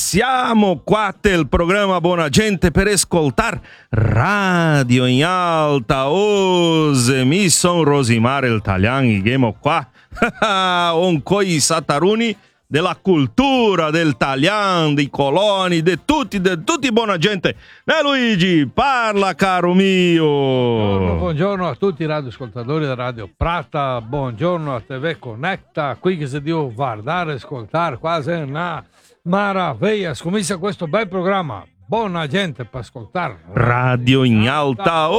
siamo qua il programma Buona Gente per ascoltare Radio in Alta Ose. Mi son Rosimar il Tagliani, gemo qua con coi sataruni della cultura del Taglian, dei coloni, di tutti buona gente. Luigi, parla caro mio. Buongiorno a tutti i radioascoltatori da Radio Prata, buongiorno a TV Connecta, qui che si deve guardare, ascoltare, quasi una maraviglia. Scommessa questo bel programma. Buona gente per ascoltare. Radio in Alta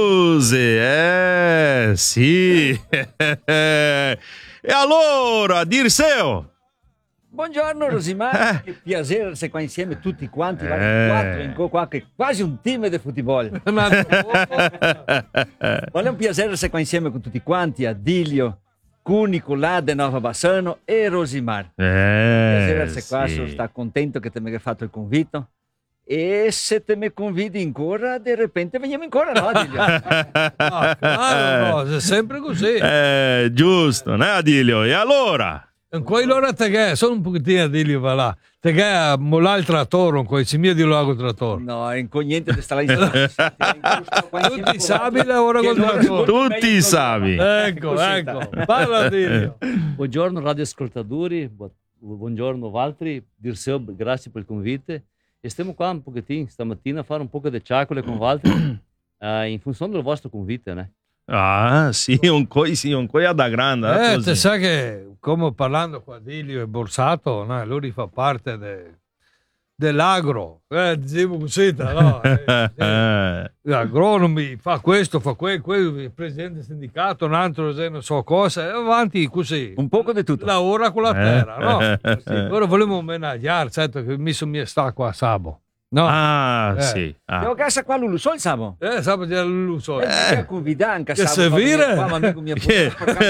Ose, sì. E allora, Dirseo. Buongiorno Rosimar, che piacere essere qua insieme tutti quanti, quattro in qua, che quasi un team di football. Ma è un piacere essere qua insieme con tutti quanti, Adilio, Cunico, Lade, Nova Bassano e Rosimar. Piacere essere qua, sono stato contento che te mi hai fatto il convito. E se te mi convidi ancora, di repente veniamo ancora, no Adilio? No, è sempre così. Giusto, né Adilio? E allora? Allora te che sono un pochettino di lì, va là. Te che ha mollato il trattore, con il mio di lago trattore. No, è inconveniente di stare in Tutti sabi lavora col trattore. Tutti sabi. Ecco. Parla Dilio. Buongiorno radioascoltatori, buongiorno Valtteri, Dirseo, grazie per il convito. E stiamo qua un pochettino stamattina a fare un po' di ciacole con Valtteri in funzione del vostro convito, né? Ah, sì, un coi da grande. Te sai che, come parlando qua Dilio e Borsato, no? Lui fa parte dell'agro, dicevo così, no? Agronomi, fa questo, fa quello, il presidente del sindacato, un altro non so cosa, avanti così. Un poco di tutto. Lavora con la terra, no? Ora volevo omenaggiare, certo che mi sono sta qua a Sabo. No. Sì. Devo casa qua Lulu Sol Sabo. Sabo di Lulu Sol. Convidanca che servire? Amico mio. Che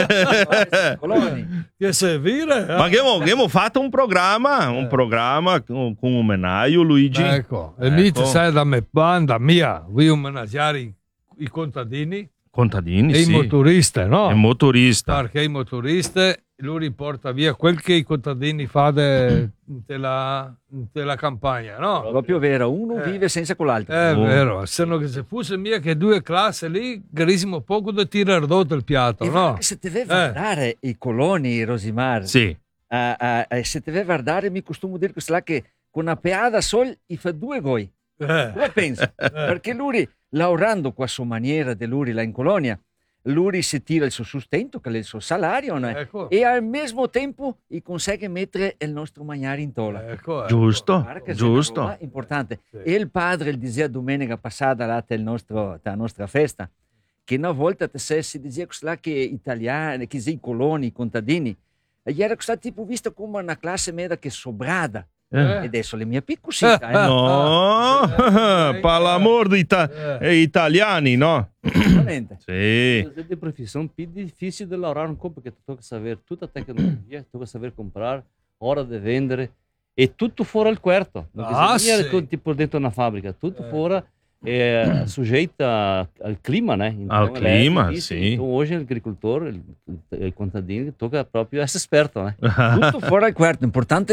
servire? Ma abbiamo fatto un programma con un omenaggio Luigi. Ecco. E mi sai da me banda mia, vuoi omenaggiare i contadini? Contadini, e sì. I motoristi, no? I motoristi. Perché i motoristi lui riporta via quel che i contadini fanno della campagna, no? Proprio vero, uno vive senza quell'altro. È vero, se non che se fosse mia che due classi lì, grissimo poco da tirare rotto il piatto, e no? Se te deve guardare i coloni, Rosimar, sì. Se te deve guardare, mi costumo dire che con una peada sol i fa due goi. Come pensi? Perché lui, lavorando qua a sua maniera di lui là in colonia, lui si tira il suo sustento, che è il suo salario, no? Ecco. E al mesmo tempo consegue mettere il nostro mangiare in tola. Ecco. Giusto. Importante. Sì. E il padre diceva domenica passata là la nostra festa, che una volta si diceva che italiani, che i coloni, i contadini, gli era tipo visto come una classe media che sobrada. E adesso le mie piccole no, per l'amor di italiani, no? Sì. È professione più difficile di lavorare un po' perché tu tocca sapere tutta tecnologia, tocca sapere comprare, ora di vendere e tutto fuori al quarto. Non è tipo dentro una fabbrica, tutto fuori è soggetto al clima, né? Al clima, sì. Então, oggi l'agricoltore, il contadino, tocca proprio essere esperto, né? Tutto fuori al quarto, importante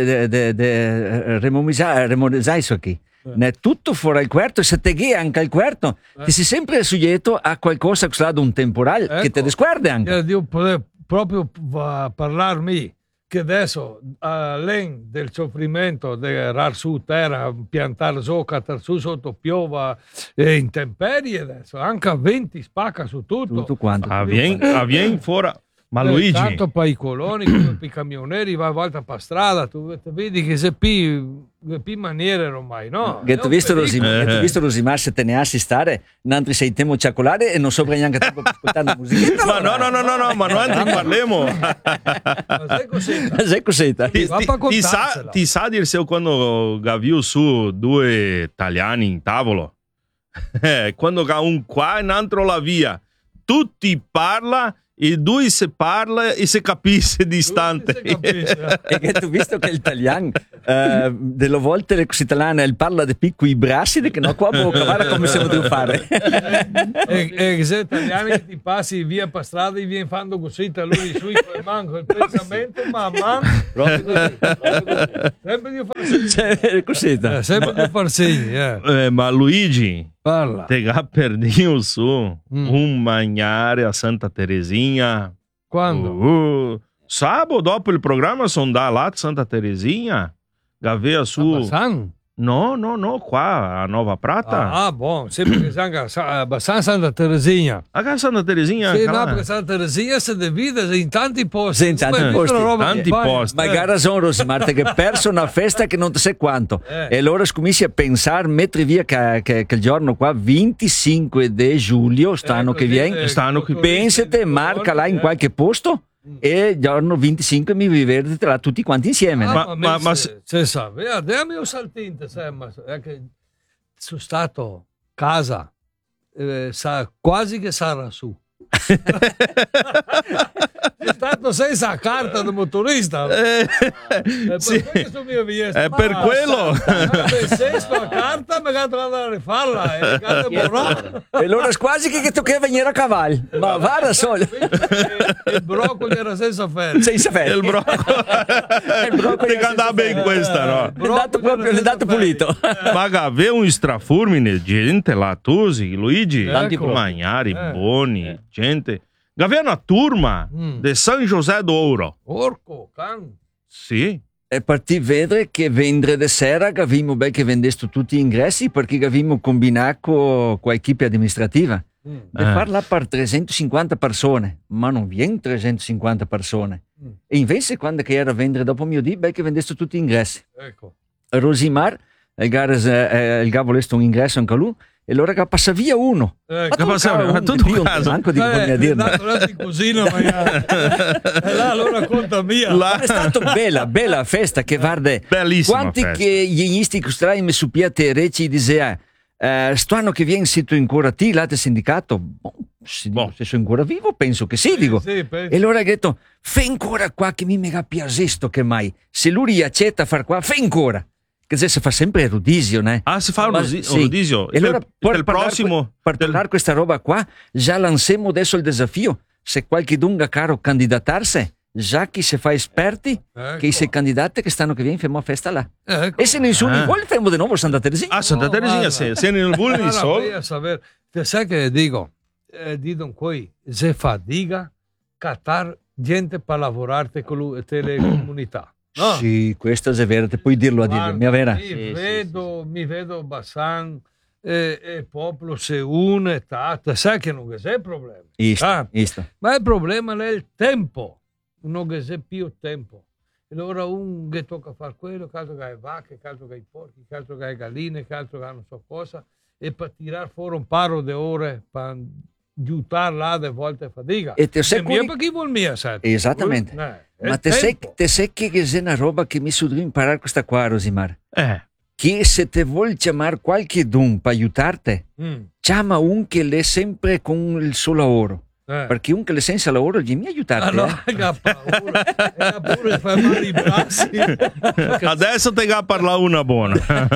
remonizzare isso qui. Tutto fuori al quarto, se te ghi anche al quarto, ti sei sempre soggetto a qualcosa che di un temporale che te desguarda anche. Io potevo proprio parlarmi che adesso allen del soffrimento di rar su terra, piantare su, cattare su sotto piova e intemperie adesso, anche a 20 spacca su tutto quanto. Avviene fuori. Ma Luigi, tanto per i coloni, come per i camioneri, va a volta per strada, tu vedi che se più maniere ormai, no? Che tu visto Rosimar, se te ne assi stare, non sei temo ciacolare e non sopra neanche tempo per ascoltare musica. Ma no, ma noi ne parliamo. Sai cos'è? Ti sa dirsi quando gaviu su due italiani in tavolo? Quando un qua e un altro la via, tutti parla I due si parla e si capisce distante. Si capisce. E che tu visto che l'italiano delle volte le cose italiane parla di piccoli brassi che no qua può cavare come se poteva fare. E se italiani che ti passi via per strada e vieni fanno così te lui sui con manco il pensamento ma sempre di far Cioè, cos'è? sempre di far segni Ma Luigi, parla te ga perdiu su un mangiare a Santa Terezinha. quando Sábado, dopo il programma, sono andato là a Santa Terezinha. Gavea su. San? No, qua a Nova Prata. Buon sempre che Bassan Santa Terezinha A Santa Terezinha. sì, là. no, perché Santa Terezinha si divide in tanti posti. Sì, in tanti Come posti. dicono roba Tanti di fare. posti. Ma gara sono Rosimarte che perso una festa che non sai quanto e allora cominci a pensare mettere via che il giorno qua 25 di giugno stanno che viene Stanno qui. pensate marca là in qualche posto e il giorno 25 mi vedete là tutti quanti insieme no? Ma se sa, dammi un saltino, è che sono stato casa, sa, quasi che sarà su. È stato senza carta da motorista. sì. Questo mio È per quello. Se sto a carta, magari devo andare a rifarla. e allora quasi che toccava venire a cavallo ma va da solo Il broccoli era senza ferro. senza Il ferro broccoli che andava in questa, no? è dato pulito Ma aveva un strafurmine, gente là, Tusi, Luigi, Ecco. Magnari, Boni, gente. Aveva una turma di San José d'Oro. Porco, can. Sì. e partì a vedere che venerdì sera avevamo che vendessero tutti gli ingressi perché avevamo combinato con l'equipe amministrativa di farla per 350 persone ma non viene 350 persone e invece quando che era venerdì dopo mio dì che vendessero tutti gli ingressi Ecco. Rosimar il ga volesse un ingresso anche lui e allora che passa via uno Ecco. Che passava? ma Tutto a caso. manco di come a dire in cucina magari. E là allora conta mia. Là- è stata bella festa che guarda Bellissima quanti festa. che gli inisti costrai mi supiate reci diceva sto anno che viene siete ancora ti l'ate sindicato se sono ancora vivo penso che sì dico Sì, penso. e allora ha detto fai ancora qua che mi mega piacesto che mai se lui accetta far qua fai ancora che si fa sempre erudisio né? Ah, si fa un Ma rodizio. e allora Per il prossimo. per parlare questa roba qua già lanciamo adesso il desafio se qualche dunga caro candidatarsi già chi si fa esperti Ecco. che si candidati che stanno che viene famo a festa là Ecco. e se nessuno vuole famo di nuovo Santa Teresina Ah, Santa No, Teresina, guarda. se nel vuole di sol. Voy a saber. Te sai che dico? Dicono qui, se fatica cattar gente per lavorare con le telecomunità. No? sì questo è vero te puoi dirlo a dire mia vera Mi vedo Bassan e popolo se une, te sai che non c'è problema. isto. Ma il problema è il tempo, non c'è più tempo. E allora un che tocca fare quello, che altro che hai vacche, che altro che hai porchi, che altro che hai galline, che altro che non so cosa, e per tirare fuori un paro di ore per aiutare là de volte fatica. E te sei mia per chi vuol mia, sai? Esattamente. Ma te sai che è una roba che mi sono imparare questa qua Rosimar che se te vuoi chiamare qualche dun per aiutarti chiama un che l'è sempre con il suo lavoro perché un che l'è senza lavoro gli mi aiutarti Allora, ha paura, ha paura di fare male i bracci. Adesso te ga parla una buona.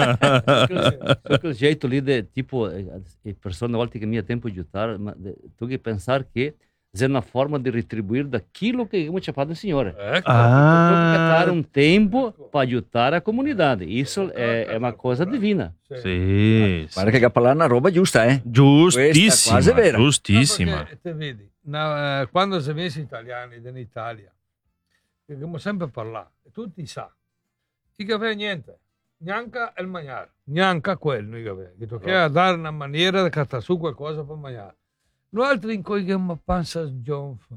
Quel jeito lì de, tipo le persone a volte che mi ha tempo di aiutare ma tu che pensare che è una forma di retribuire da quello che abbiamo fatto il Signore Ecco. dare un tempo per aiutare la comunità isso è una cosa divina Sì. guarda che parlare una roba giusta Giustissima. Questa qua è vera. Giustissima. Perché, te vedi, quando si è italiani in Italia, che abbiamo sempre parlato, tutti sa, che aveva niente, neanche il mangiare, neanche quello che aveva, che toccava dare una maniera di cattare su qualcosa per mangiare. Noi altri in cui abbiamo panza sgonfa,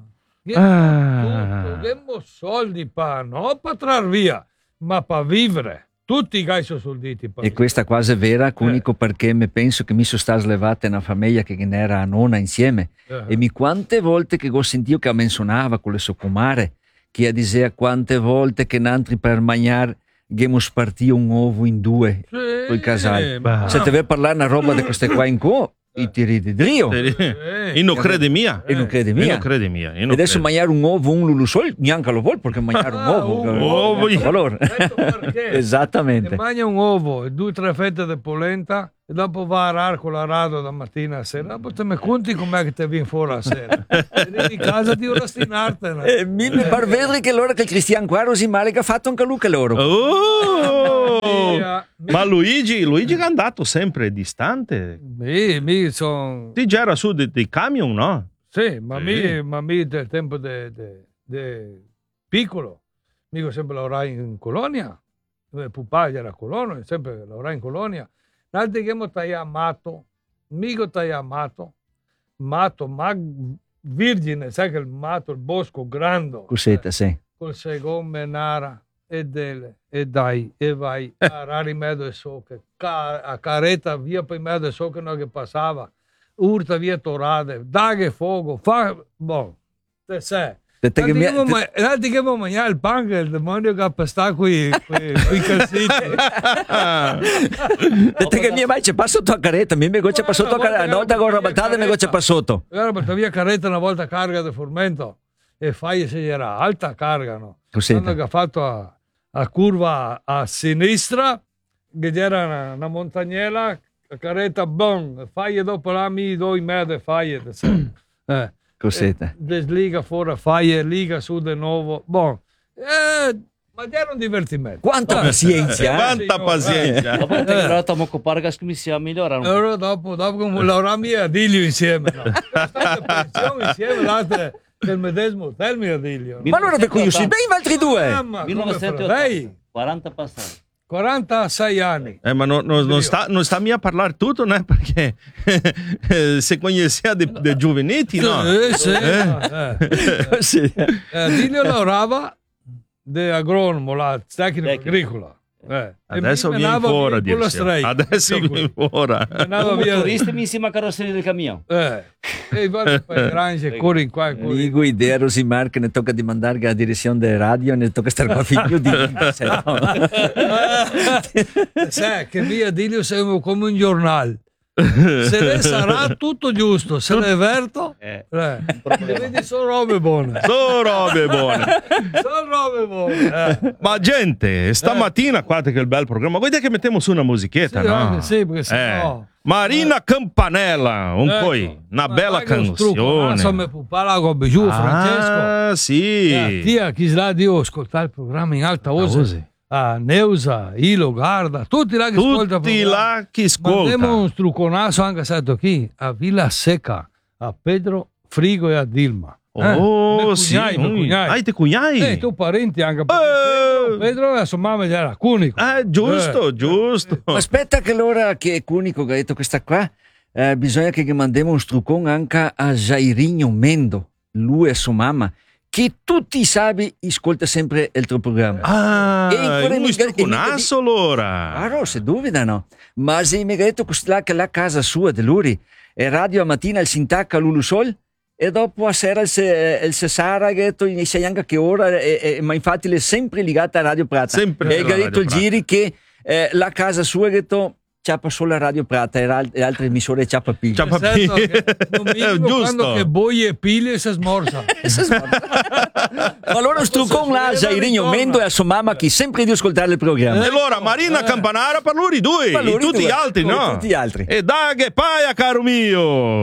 abbiamo soldi per, non per trarre via, ma per vivere. Tutti i gai sono solditi. e questa cosa è vera unico perché mi penso che mi sono stata slevata in una famiglia che ne era a nonna insieme e mi quante volte che ho sentito che menzionava con le sue comare che diceva quante volte che n'altri per mangiare abbiamo spartito un uovo in due col casale se te vuoi parlare una roba di queste qua in qua I tiri di Drio. E non crede mia. E non crede E mia. non crede mia. E non Adesso crede. mangiare un uovo, un lulusol, neanche lo vuol perché mangiare un uovo. un uovo. Valore. Ecco perché. Esattamente. E mangia un uovo e 2 o 3 fette di polenta e dopo va a arar con la radio da mattina a sera. Dopo te mi conti com'è che te viene fuori la sera. E devi in casa di rastinartene. Mi par vedere che allora che il Cristian qua Rosimale che ha fatto anche lui che loro. Oh! Ma Luigi è andato sempre distante. Mi sono... Ti gira su dei camion, no? Sì, ma Sì. mi del tempo de piccolo, mi sempre lavorare in colonia, papà era colono, sempre lavorare in colonia. L'altro che mi tagliato amato, mico tagliato amato, ma virgine, sai che il mato, il bosco grande. Cosetta, sì. Col segome nara e delle e dai e vai a rari mezzo e so che a caretta via per mezzo e so che non che passava urta via torade daghe fuoco fa boh te sai L'altro che mi mangiare il pan che il demonio che appesta qui calziti che mia mai c'è passato a caretta, mi c'è passato a caretta, una volta con rabattata mi c'è passato. era per via caretta una volta carga di formento e fai se era alta carga no Cos'è? quando che ha fatto a curva a sinistra che c'era una montagnela caretta bon fai dopo là mi do in mezzo e fai Cosetta. desliga fuori fai e liga su di nuovo bon ma era un divertimento Quanta pazienza, eh? Quanta pazienza. Dopo che stiamo a occupare che mi sia migliorare un po'. allora dopo lavoravamo a Diglio insieme no? State pensione insieme l'altra del medesimo hotel mio Diglio Ma allora per cui io si bene altri due. mamma come 1980, lei 40 passati. 46 anni Ma non sta mia a parlare tutto, né? Perché se conosceva dei giovanetti, no? sì. Sì. Diglio lavorava di agronomo là, tecnico Tecnico. agricola. Adesso E mi vieni menava fuori, via con la Dirceo. strada. Adesso vieni fuori. Menava via. Motoristi insieme a carrozzeria del camion. E vai per grange, corri in qua, corri. Dico idea Rosimar che ne tocca di mandare la direzione della radio, ne tocca stare qua figlio di Sai che via Diglio siamo come un giornale. Se ne sarà tutto giusto, se ne è verto, vedi sono robe buone. Sono robe buone. Sono robe buone. Ma gente, stamattina, guardate che bel programma. Guardate che mettiamo su una musichetta, Sì, no? anche sì, perché sennò... Marina Campanella, poi una bella canzone. Insomma, la gobbe giù, Francesco. Ah, sì. Tia, chi sa Dio ascoltare il programma in alta voce. Neusa, Ilo, Garda, tutti là che ascoltano. Tutti là che ascoltano. Mandiamo un struconasso anche stato qui a Villa Seca, a Pedro Frigo e a Dilma. Oh, sì. Hai te cugnai? tu parenti anche Pedro e la sua mamma era cunico. Giusto. Aspetta che l'ora che è cunico che ha detto questa qua, bisogna che mandiamo un struccone anche a Jairino Mendo, lui e sua mamma, che tutti i sabi ascolta sempre il tuo programma. Un struconasso allora. Ah, se duvidano. Ma se mi ha detto che la casa sua di lui è radio a mattina il Sintacca Lulusol e dopo a sera il Cesara ha detto in sei anche che ora ma infatti è sempre legata a Radio Prata. Sempre e ha detto il Giri che la casa sua ha detto ciappa solo a Radio Prata e le altre emissioni ciappa Pigli. Giusto. Che boi e piglie si smorza. Ma allora un struccone là a Jairino Mendo e a sua mamma che sempre di ascoltare il programma. E allora Marina Campanara per loro due, e tutti gli altri, no? Tutti gli altri. E dai che paia, caro mio.